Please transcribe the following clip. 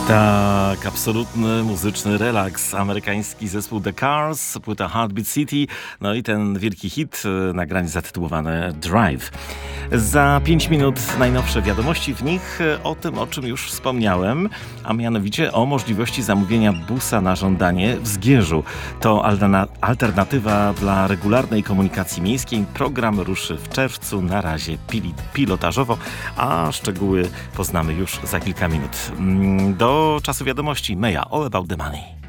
Tak, absolutny muzyczny relaks. Amerykański zespół The Cars, płyta Heartbeat City, no i ten wielki hit, nagranie zatytułowane Drive. Za 5 minut najnowsze wiadomości, w nich o tym, o czym już wspomniałem, a mianowicie o możliwości zamówienia busa na żądanie w Zgierzu. To alternatywa dla regularnej komunikacji miejskiej. Program ruszy w czerwcu, na razie pilotażowo, a szczegóły poznamy już za kilka minut. Do czasu wiadomości Meja, All About the Money.